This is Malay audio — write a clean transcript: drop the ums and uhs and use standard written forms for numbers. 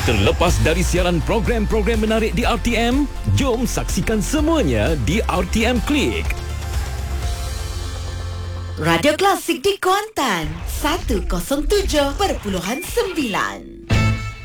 Terlepas dari siaran program-program menarik di RTM, jom saksikan semuanya di RTM Klik. Radio Klasik di Kuantan 107.9.